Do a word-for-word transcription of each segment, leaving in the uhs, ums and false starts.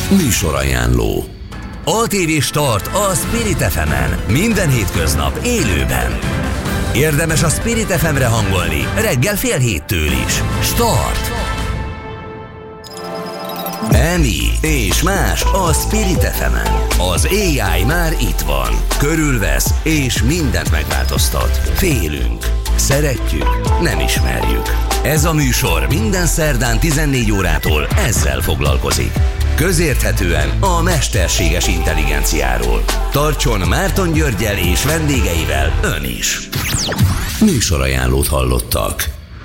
Műsorajánló. á té vé Start a Spirit ef emen. Minden hétköznap élőben. Érdemes a Spirit ef emre hangolni reggel fél héttől is. Start! Emi és más a Spirit ef emen. Az á i már itt van. Körülvesz és mindent megváltoztat. Félünk. Szeretjük, nem ismerjük. Ez a műsor minden szerdán tizennégy órától ezzel foglalkozik. Közérthetően a mesterséges intelligenciáról. Tartson Márton Györggyel és vendégeivel ön is. Műsorajánlót hallottak.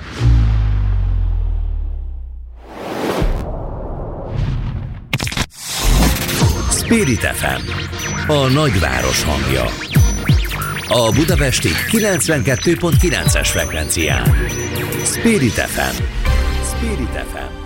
Spirit ef em, a nagyváros hangja. A budapesti kilencvenkettő pont kilences frekvencián. Spirit ef em. Spirit ef em.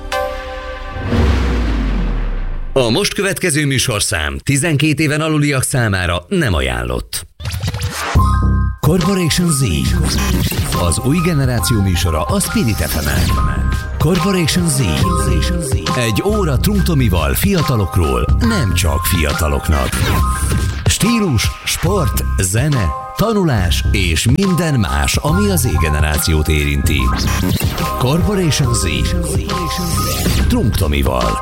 A most következő műsorszám tizenkét éven aluliak számára nem ajánlott. Corporation Z. Az új generáció műsora a Spirit ef emen. Corporation Z. Egy óra Trunk Tomival fiatalokról, nem csak fiataloknak. Stílus, sport, zene, tanulás és minden más, ami az Z-generációt érinti. Corporation Z. Trunk Tomival.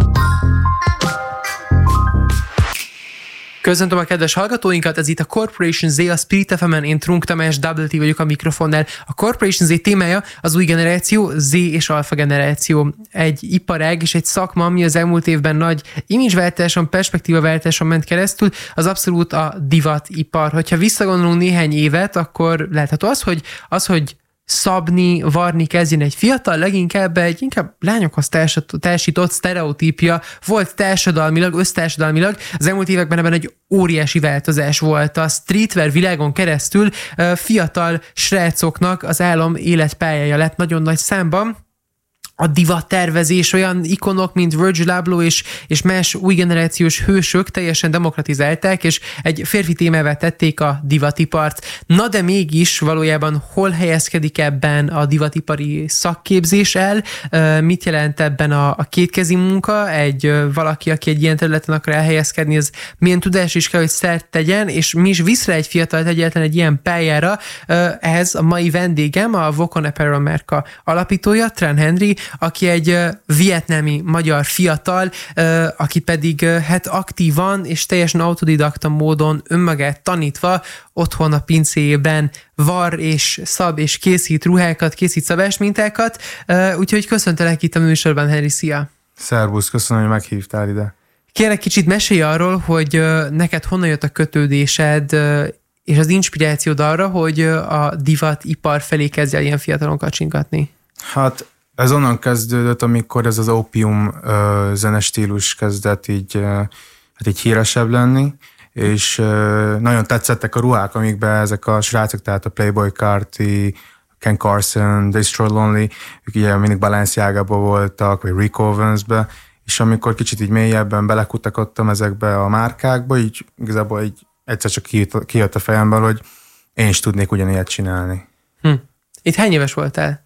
Köszöntöm a kedves hallgatóinkat, ez itt a Corporation Z, a Spirit ef emen, én Trunk Tamás, Double T vagyok a mikrofonnál. A Corporation Z témája az új generáció, Z és alfa generáció. Egy iparág és egy szakma, ami az elmúlt évben nagy imageváltáson, perspektívaváltáson ment keresztül, az abszolút a divatipar. Hogyha visszagondolunk néhány évet, akkor látható az, hogy az, hogy szabni, varni kezdjen egy fiatal, leginkább egy inkább lányokhoz társított sztereotípia volt társadalmilag, össztársadalmilag. Az elmúlt években ebben egy óriási változás volt. A streetwear világon keresztül fiatal srácoknak az álom életpályája lett nagyon nagy számban. A divattervezés, olyan ikonok, mint Virgil Abloh és, és más új generációs hősök teljesen demokratizálták, és egy férfi témává tették a divatipart. Na de mégis valójában hol helyezkedik ebben a divatipari szakképzés el? Mit jelent ebben a, a kétkezi munka? Egy valaki, aki egy ilyen területen akar elhelyezkedni, az milyen tudás is kell, hogy szert tegyen, és mi is visz rá egy fiatalt egyáltalán egy ilyen pályára? Ehhez a mai vendégem, a Vokon Apparel márka alapítója, Tran Henry, aki egy uh, vietnámi magyar fiatal, uh, aki pedig uh, hát aktívan és teljesen autodidakta módon önmagát tanítva otthon a pincéjében var és szab és készít ruhákat, készít szabásmintákat, uh, úgyhogy köszöntelek itt a műsorban, Henry, szia! Szervusz, köszönöm, hogy meghívtál ide. Kérlek, kicsit mesélj arról, hogy uh, neked honnan jött a kötődésed, uh, és az inspirációd arra, hogy uh, a divatipar felé kezdj el ilyen fiatalon kacsingatni. Hát ez onnan kezdődött, amikor ez az opium uh, zenestílus kezdett így, uh, hát így híresebb lenni, és uh, nagyon tetszettek a ruhák, amikben ezek a srácok, tehát a Playboy Carti, Ken Carson, Destroy Lonely, ők ugye mindig Balenciagában voltak, vagy Rick Owensbe, és amikor kicsit így mélyebben belekutakodtam ezekbe a márkákba, így igazából így egyszer csak kijött, kijött a fejemből, hogy én is tudnék ugyanilyet csinálni. Hm. Itt hány éves voltál?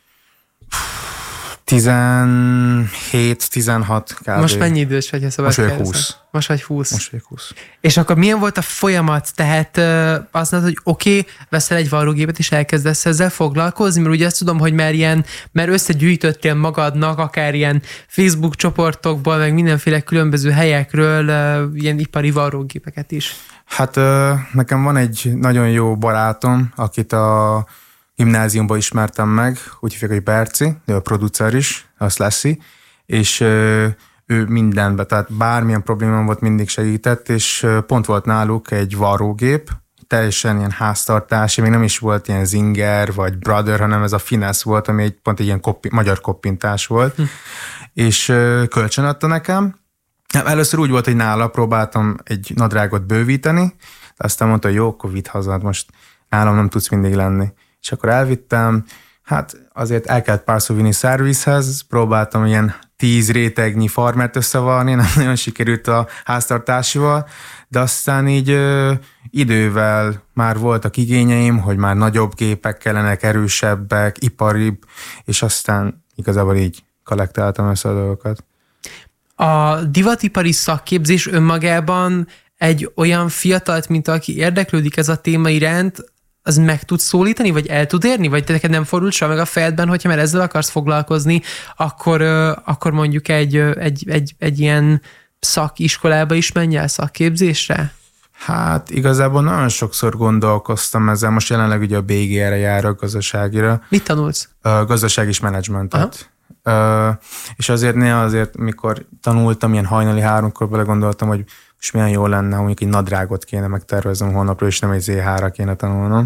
tizenhét tizenhat kb. Most mennyi idős vagy, ha szabad Most vagyok húsz. Most vagy húsz. Most vagyok húsz. És akkor milyen volt a folyamat? Tehát azt mondod, hogy oké, okay, veszel egy varrógépet és elkezdesz ezzel foglalkozni, mert ugye azt tudom, hogy már ilyen, már összegyűjtöttél magadnak, akár ilyen Facebook csoportokból, meg mindenféle különböző helyekről ilyen ipari varrógépeket is. Hát nekem van egy nagyon jó barátom, akit a gimnáziumban ismertem meg, úgy hívják, hogy Berci, de a producer is, a Slashy, és ő mindenben, tehát bármilyen problémám volt, mindig segített, és pont volt náluk egy varrógép, teljesen ilyen háztartási, még nem is volt ilyen Zinger vagy Brother, hanem ez a Finesse volt, ami egy, pont egy ilyen koppi, magyar koppintás volt, hm. és kölcsön adta nekem. Először úgy volt, hogy nála próbáltam egy nadrágot bővíteni, de aztán mondta, hogy jó, akkor vidd haza, most nálam nem tudsz mindig lenni. És akkor elvittem, hát azért el kellett párszor vinni szervizhez, próbáltam ilyen tíz rétegnyi farmert összevarni, nem nagyon sikerült a háztartásival, de aztán így ö, idővel már voltak igényeim, hogy már nagyobb gépek kellenek, erősebbek, iparibb, és aztán igazából így kollektáltam össze a dolgokat. A divatipari szakképzés önmagában egy olyan fiatalt, mint aki érdeklődik ez a téma iránt, az meg tud szólítani, vagy el tud érni? Vagy te neked nem fordult soha meg a fejedben, hogyha már ezzel akarsz foglalkozni, akkor, akkor mondjuk egy, egy, egy, egy ilyen szakiskolába is menj el szakképzésre? Hát igazából nagyon sokszor gondolkoztam ezzel, most jelenleg ugye a bé gé er-re járok, gazdaságira. Mit tanulsz? Uh, gazdaság és menedzsmentet. Uh, és azért néha azért, mikor tanultam, ilyen hajnali háromkor belegondoltam, hogy most milyen jó lenne, ha mondjuk egy nadrágot kéne megterveznem holnapra, és nem egy zé há-ra kéne tanulnom.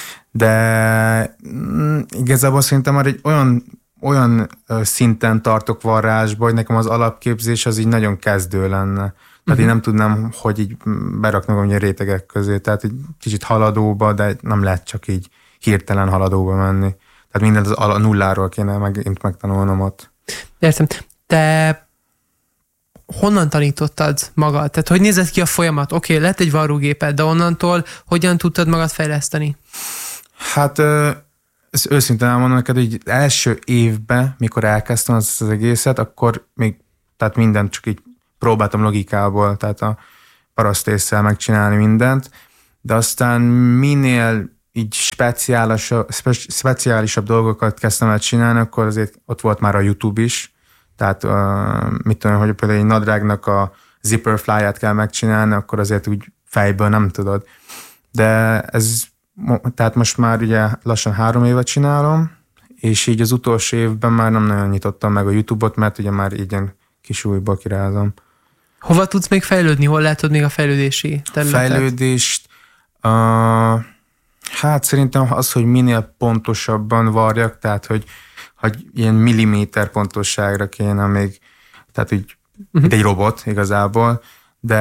De mm, igazából szerintem már egy olyan, olyan szinten tartok varrásba, hogy nekem az alapképzés az így nagyon kezdő lenne. Tehát uh-huh. én nem tudnám, hogy így beraknak a rétegek közé. Tehát egy kicsit haladóba, de nem lehet csak így hirtelen haladóba menni. Tehát mindent az a nulláról kéne megint megtanulnom ott. Értem. Te honnan tanítottad magad? Tehát hogy nézett ki a folyamat? Oké, okay, lett egy varrógéped, de onnantól hogyan tudtad magad fejleszteni? Hát ezt őszintén elmondom neked, hogy első évben, mikor elkezdtem az, az egészet, akkor még tehát mindent csak így próbáltam logikából, tehát a parasztésszel megcsinálni mindent, de aztán minél így speciálisabb, speciálisabb dolgokat kezdtem el csinálni, akkor azért ott volt már a YouTube is, tehát uh, mit tudom, hogy például egy nadrágnak a zipper fly-át kell megcsinálni, akkor azért úgy fejből nem tudod. De ez, tehát most már ugye lassan három évet csinálom, és így az utolsó évben már nem nagyon nyitottam meg a YouTube-ot, mert ugye már így ilyen kis újba kirázom. Hova tudsz még fejlődni? Hol látod még a fejlődési területet? Fejlődést... Uh, hát szerintem az, hogy minél pontosabban varjak, tehát hogy, hogy ilyen milliméter pontosságra kéne még, tehát úgy, uh-huh. egy robot igazából, de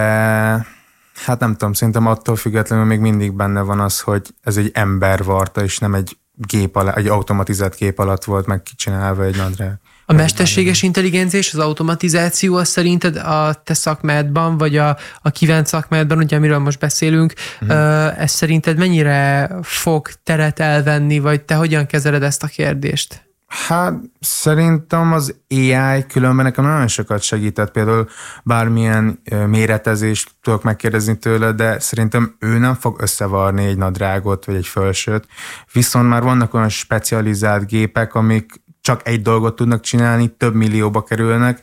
hát nem tudom, szerintem attól függetlenül még mindig benne van az, hogy ez egy ember varta, és nem egy gép alatt, egy automatizált gép alatt volt megcsinálva egy nadrág. A mesterséges intelligencia és az automatizáció az szerinted a te szakmádban, vagy a, a kívánt szakmádban, ugye amiről most beszélünk, uh-huh. ez szerinted mennyire fog teret elvenni, vagy te hogyan kezeled ezt a kérdést? Hát szerintem az á i különben nekem nagyon sokat segített, például bármilyen méretezést tudok megkérdezni tőle, de szerintem ő nem fog összevarni egy nadrágot, vagy egy fölsőt. Viszont már vannak olyan specializált gépek, amik csak egy dolgot tudnak csinálni, több millióba kerülnek,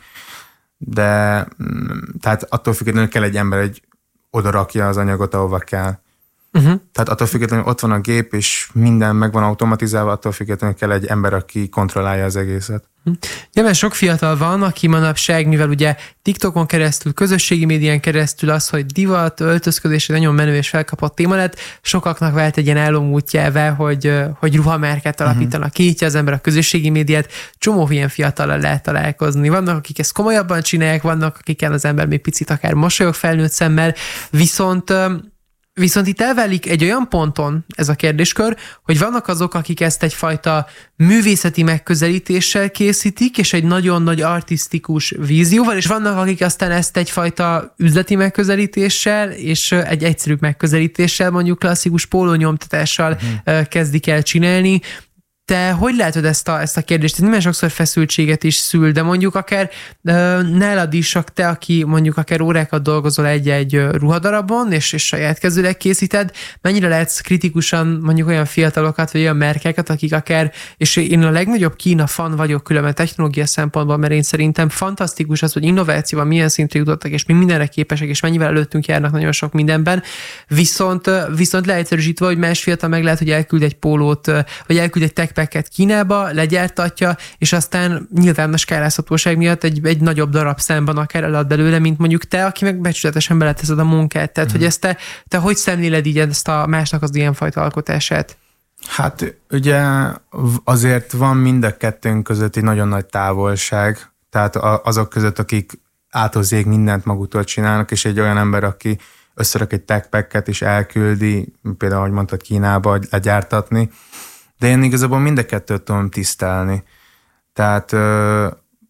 de tehát attól függetlenül kell egy ember, egy oda rakja az anyagot, ahova kell. Uh-huh. Tehát attól függetlenül ott van a gép, és minden meg van automatizálva, attól függetlenül kell egy ember, aki kontrollálja az egészet. Ja, mert sok fiatal van, aki manapság, mivel ugye TikTokon keresztül, közösségi médián keresztül az, hogy divat, öltözködés nagyon menő és felkapott téma lett, sokaknak vált egy ilyen álomútjába, hogy, hogy ruhamárkát alapítanak ki, uh-huh. az ember a közösségi médiát, csomó ilyen fiatallal lehet találkozni. Vannak, akik ezt komolyabban csinálják, vannak, akikkel az ember még picit akár mosolyog felnőtt szemmel, viszont Viszont itt elválik egy olyan ponton ez a kérdéskör, hogy vannak azok, akik ezt egyfajta művészeti megközelítéssel készítik, és egy nagyon nagy artisztikus vízióval, és vannak, akik aztán ezt egyfajta üzleti megközelítéssel, és egy egyszerűbb megközelítéssel, mondjuk klasszikus pólónyomtatással uh-huh. kezdik el csinálni. Te hogy látod ezt a, ezt a kérdést? Ez nagyon sokszor feszültséget is szül, de mondjuk akár nálad is, te, aki mondjuk akár órákat dolgozol egy-egy ruhadarabon, és, és saját kezűleg készíted, mennyire látsz kritikusan mondjuk olyan fiatalokat, vagy olyan merkeket, akik akár, és én a legnagyobb Kína fan vagyok különben technológia szempontból, mert én szerintem fantasztikus az, hogy innovációban milyen szintre jutottak, és mi mindenre képesek, és mennyivel előttünk járnak nagyon sok mindenben, viszont, viszont leegyszerűsítve, hogy más fiatal meg lehet, hogy elküld egy pólót, vagy elküld egy tech packet Kínába, legyártatja, és aztán nyilván a skálázhatóság miatt egy, egy nagyobb darab számban akár elad belőle, mint mondjuk te, aki meg becsületesen beleteszed a munkát. Tehát, mm. hogy ezt te, te hogy szemléled így ezt a másnak az ilyenfajta alkotását? Hát ugye azért van mind a kettőnk között egy nagyon nagy távolság, tehát azok között, akik áthozzék mindent maguktól csinálnak, és egy olyan ember, aki összerak egy tech packet és elküldi, például, ahogy mondtad, Kínába legyártatni, de én igazából mind a kettőt tudom tisztelni. Tehát ö,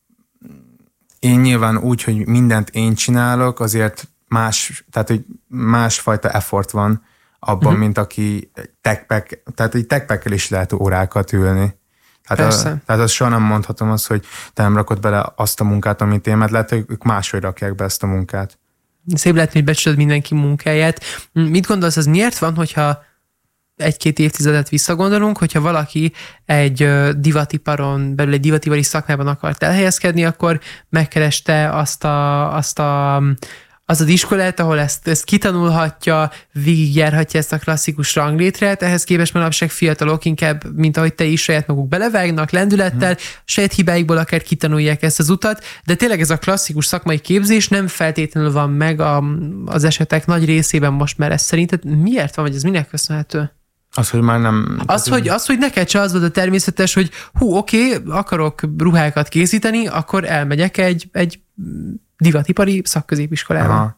én nyilván úgy, hogy mindent én csinálok, azért más, tehát hogy másfajta effort van abban, uh-huh. mint aki tech pack, tehát egy tech packkel is lehet órákat ülni. Hát, a, tehát azt soha nem mondhatom azt, hogy te nem rakod bele azt a munkát, amit én, mert lehet, hogy ők máshogy rakják be ezt a munkát. Szép lehetni, hogy becsülöd mindenki munkáját. Mit gondolsz, az miért van, hogyha egy-két évtizedet visszagondolunk, hogyha valaki egy divatiparon belül, egy divatipari szakmában akart elhelyezkedni, akkor megkereste azt a, azt a az az iskolát, ahol ezt, ezt kitanulhatja, végigjárhatja ezt a klasszikus ranglétrát, ehhez képest manapság fiatalok inkább, mint ahogy te is, saját maguk belevágnak lendülettel, hmm. saját hibáikból akár kitanulják ezt az utat, de tényleg ez a klasszikus szakmai képzés nem feltétlenül van meg a, az esetek nagy részében most már. Ez szerinted miért van, vagy ez minek köszönhető? Az, hogy már nem... Az, hogy, az, hogy neked se az volt a természetes, hogy hú, oké, okay, akarok ruhákat készíteni, akkor elmegyek egy, egy divatipari szakközépiskolába. Aha.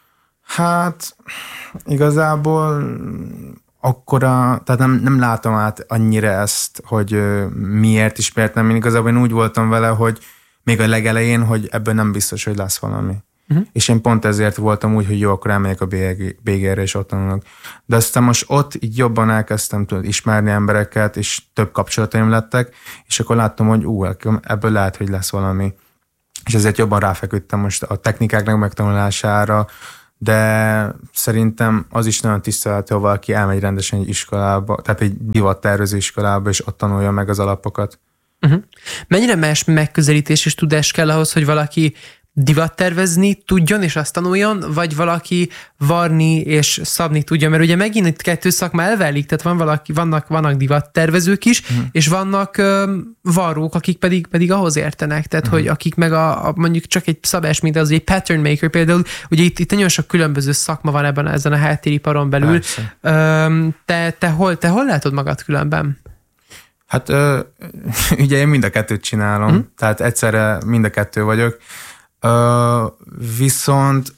Hát igazából akkora, tehát nem, nem látom át annyira ezt, hogy miért is, miért nem. Én igazából én úgy voltam vele, hogy még a legelején, hogy ebből nem biztos, hogy lesz valami. Uh-huh. És én pont ezért voltam úgy, hogy jó, akkor elmegyek a bé gé-re, és ott tanulok. De aztán most ott így jobban elkezdtem tudod, ismerni embereket, és több kapcsolataim lettek, és akkor láttam, hogy ú, ebből lehet, hogy lesz valami. És ezért jobban ráfeküdtem most a technikáknak megtanulására, de szerintem az is nagyon tisztelető, ha valaki elmegy rendesen egy iskolába, tehát egy divattervező iskolába, és ott tanulja meg az alapokat. Uh-huh. Mennyire más megközelítés és tudás kell ahhoz, hogy valaki divattervezni tudjon, és azt tanuljon, vagy valaki varni és szabni tudjon, mert ugye megint itt kettő szakma elválik, tehát van valaki, vannak, vannak divattervezők is, uh-huh. és vannak ö, varrók, akik pedig, pedig ahhoz értenek, tehát uh-huh. hogy akik meg a, a mondjuk csak egy szabás, mint az, egy pattern maker például, ugye itt, itt nagyon sok különböző szakma van ebben ezen a háttériparon belül. Ö, te, te, hol, te hol látod magad különben? Hát ö, ugye én mind a kettőt csinálom, uh-huh. tehát egyszerre mind a kettő vagyok. Uh, viszont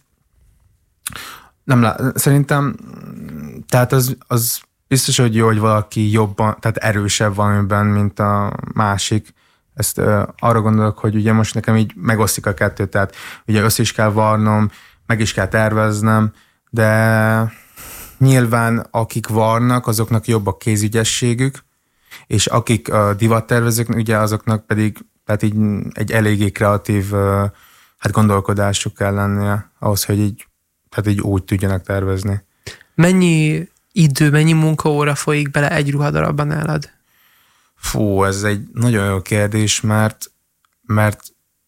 nem lá- szerintem tehát az, az biztos, hogy jó, hogy valaki jobban, tehát erősebb valamiben, mint a másik. Ezt uh, arra gondolok, hogy ugye most nekem így megosztik a kettő, tehát ugye össze is kell varnom, meg is kell terveznem, de nyilván akik varnak, azoknak jobb a kézügyességük, és akik uh, divattervezők, ugye azoknak pedig tehát így egy eléggé kreatív uh, hát gondolkodásuk kell lennie ahhoz, hogy így, hát így úgy tudjanak tervezni. Mennyi idő, mennyi munkaóra folyik bele egy ruhadarabban nálad? Fú, ez egy nagyon jó kérdés, mert, mert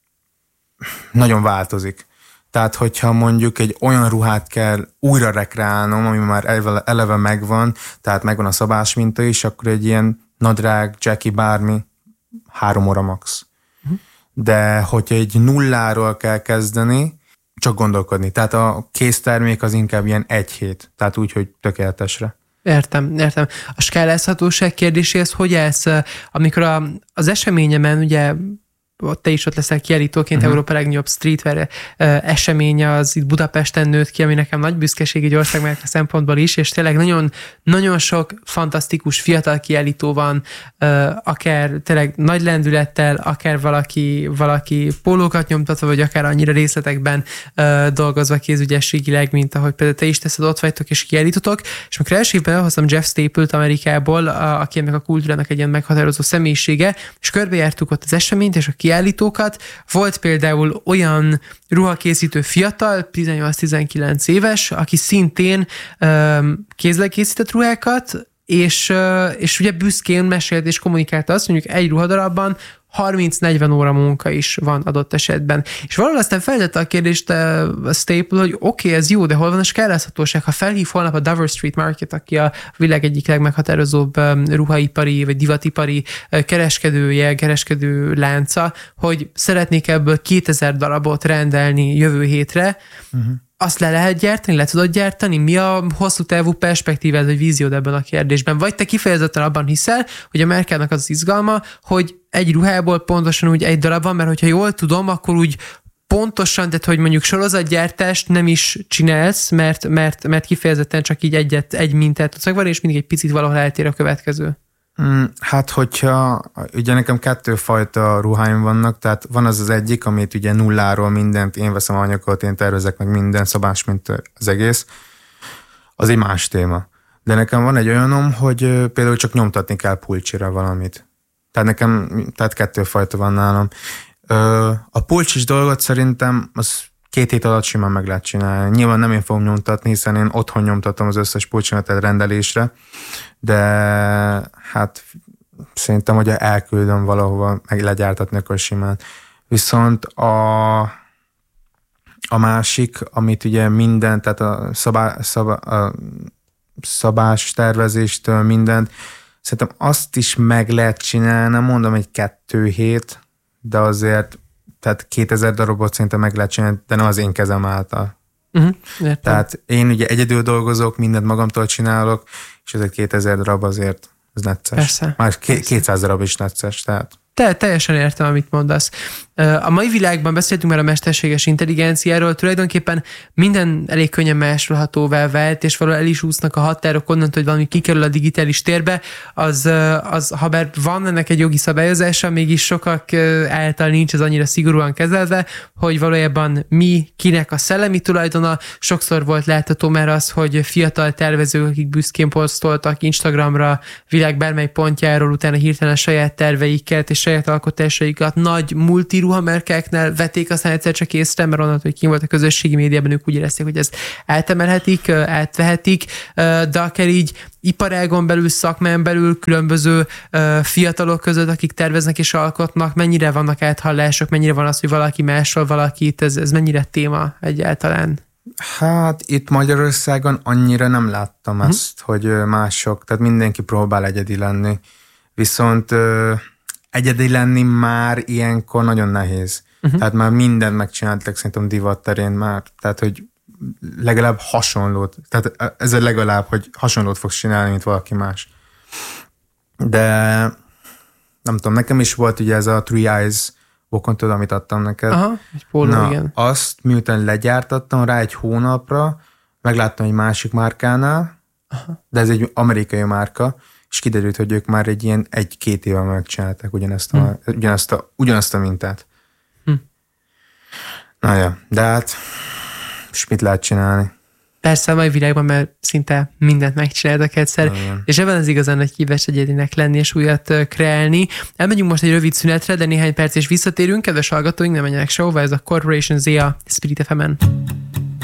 nagyon változik. Tehát, hogyha mondjuk egy olyan ruhát kell újra rekreálnom, ami már eleve, eleve megvan, tehát megvan a szabás minta is, akkor egy ilyen nadrág, jackie, bármi, három óra max. Uh-huh. De hogyha egy nulláról kell kezdeni, csak gondolkodni. Tehát a késztermék az inkább ilyen egy hét. Tehát úgy, hogy tökéletesre. Értem, értem. A skálázhatóság kérdéséhez hogy állsz, amikor a, az eseményemen, ugye te is ott leszel kiállítóként, uh-huh. Európa legnagyobb streetwear eseménye az itt Budapesten nőtt ki, ami nekem nagy büszkeség egy országmárka szempontból is, és tényleg nagyon, nagyon sok fantasztikus fiatal kiállító van, akár tényleg nagy lendülettel, akár valaki, valaki pólókat nyomtatva, vagy akár annyira részletekben dolgozva kézügyességileg, mint ahogy például te is teszed, ott vagytok és kiállítotok, és amikor első évben elhoztam Jeff Staple-t Amerikából, aki ennek a kultúrának egy ilyen meghatározó személyisége, és körbejártuk ott az eseményt, és a kiállítókat. Volt például olyan ruhakészítő fiatal, tizennyolc-tizenkilenc éves, aki szintén um, kézzel készített ruhákat, és, uh, és ugye büszkén mesélt és kommunikálta azt, mondjuk egy ruhadarabban harminc-negyven óra munka is van adott esetben. És valahol aztán feltette a kérdést a Staple, hogy oké, okay, ez jó, de hol van a skálázhatóság? Ha felhív holnap a Dover Street Market, aki a világ egyik legmeghatározóbb ruhaipari vagy divatipari kereskedője, kereskedő lánca, hogy szeretnék ebből kétezer darabot rendelni jövő hétre, uh-huh. Azt le lehet gyártani, le tudod gyártani? Mi a hosszú távú perspektívád vagy víziód ebben a kérdésben? Vagy te kifejezetten abban hiszel, hogy a márkának az izgalma, hogy egy ruhából pontosan úgy egy darab van, mert hogyha jól tudom, akkor úgy pontosan, tehát hogy mondjuk sorozatgyártást nem is csinálsz, mert, mert, mert kifejezetten csak így egyet, egy mintát tudsz megvarni, és mindig egy picit valahol eltér a következő. Hát, hogyha ugye nekem kettőfajta ruháim vannak, tehát van az az egyik, amit ugye nulláról mindent, én veszem anyagot, én tervezek meg minden szabás, mint az egész, az egy más téma. De nekem van egy olyanom, hogy például csak nyomtatni kell pulcsira valamit. Tehát nekem, tehát kettőfajta van nálam. Ö, a pulcsis dolgot szerintem az két hét alatt simán meg lehet csinálni. Nyilván nem én fogom nyomtatni, hiszen én otthon nyomtatom az összes pulcsimat egy rendelésre, de hát szerintem, hogy elküldöm valahova, meg legyártatni, akkor simán. Viszont a, a másik, amit ugye minden, tehát a, szabá, szabá, a szabás tervezéstől mindent, szerintem azt is meg lehet csinálni, nem mondom egy kettő hét, de azért tehát kétezer darabot szerintem meg lehet csinálni, de nem az én kezem által. Uh-huh, tehát én ugye egyedül dolgozok, mindent magamtól csinálok, és ez egy kétezer darab azért, ez necces. Persze. Már kétszáz darab is necces, tehát. Te, teljesen értem, amit mondasz. A mai világban beszéltünk már a mesterséges intelligenciáról, tulajdonképpen minden elég könnyen másolhatóvá vált, és valahol el is úsznak a határok onnantól, hogy valami kikerül a digitális térbe, az, az ha bár van ennek egy jogi szabályozása, mégis sokak által nincs ez annyira szigorúan kezelve, hogy valójában mi, kinek a szellemi tulajdona. Sokszor volt látható már az, hogy fiatal tervezők, akik büszkén posztoltak Instagramra világ bármely pontjáról, utána hirtelen saját terveiket és saját alkotásaikat nagy multiruhamárkáknál vették, aztán egyszer csak észre, mert onnantól, hogy kim volt a közösségi médiában, ők úgy érezték, hogy ezt átemelhetik, átvehetik, de akár így iparágon belül, szakmán belül különböző fiatalok között, akik terveznek és alkotnak, mennyire vannak áthallások, mennyire van az, hogy valaki másról valakit, ez, ez mennyire téma egyáltalán? Hát itt Magyarországon annyira nem láttam hmm. ezt, hogy mások, tehát mindenki próbál egyedi lenni. Viszont egyedi lenni már ilyenkor nagyon nehéz. Uh-huh. Tehát már mindent megcsináltak szerintem divat terén már. Tehát, hogy legalább hasonlót. Tehát ez a legalább, hogy hasonlót fogsz csinálni, mint valaki más. De nem tudom, nekem is volt ugye ez a Three Eyes bokon, tudod, amit adtam neked. Aha, egy póló, Na, igen. azt miután legyártattam rá egy hónapra, megláttam egy másik márkánál, aha. de ez egy amerikai márka, és kiderült, hogy ők már egy ilyen egy-két éve megcsinálták ugyanezt a, hmm. ugyanezt a, ugyanezt a mintát. Hmm. Na ja, de hát és mit lehet csinálni? Persze a mai világban már szinte mindent megcsináltak egyszer, igen. És ebben az igazán nagy kívás egyedinek lenni és újat kreálni. Elmegyünk most egy rövid szünetre, de néhány perc és visszatérünk. Kedves hallgatóink, nem menjenek sehova, ez a Corporation Z a Spirit ef emen.